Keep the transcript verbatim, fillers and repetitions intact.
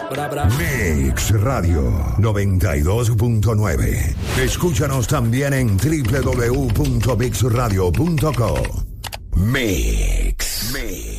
Bra, bra. Mix Radio noventa y dos punto nueve. Escúchanos también en doble u doble u doble u punto mix radio punto co. Mix. Mix.